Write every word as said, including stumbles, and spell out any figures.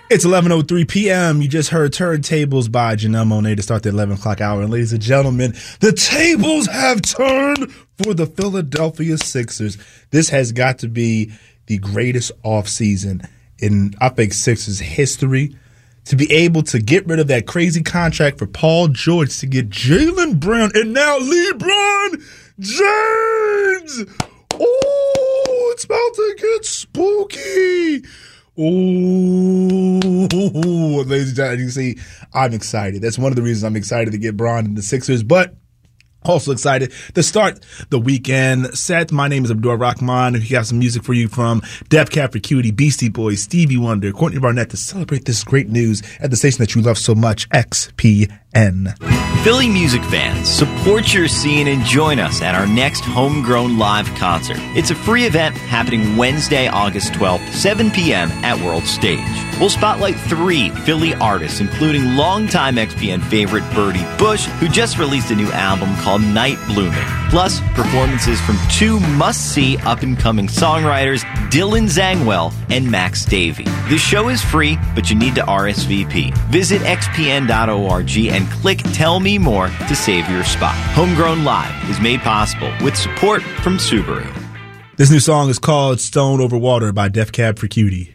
It's eleven oh three p.m. You just heard Turntables by Janelle Monáe to start the eleven o'clock hour. And ladies and gentlemen, the tables have turned for the Philadelphia Sixers. This has got to be the greatest offseason in, I think, Sixers history. To be able to get rid of that crazy contract for Paul George, to get Jaylen Brown, and now LeBron James. Oh, it's about to get spooky. Oh, ladies and gentlemen, you see, I'm excited. That's one of the reasons I'm excited to get Bron in the Sixers, but also excited to start the weekend. Seth, my name is Abdul Rahman. We got some music for you from Def Cab for Cutie, Beastie Boys, Stevie Wonder, Courtney Barnett to celebrate this great news at the station that you love so much, X P N. Philly music fans, support your scene and join us at our next Homegrown Live concert. It's a free event happening Wednesday, August twelfth, seven p.m. at World Stage. We'll spotlight three Philly artists, including longtime X P N favorite Birdie Bush, who just released a new album called Night Blooming. Plus, performances from two must-see up-and-coming songwriters, Dylan Zangwell and Max Davey. The show is free, but you need to R S V P. Visit x p n dot org and click Tell Me More to save your spot. Homegrown Live is made possible with support from Subaru. This new song is called Stone Over Water by Def Cab for Cutie.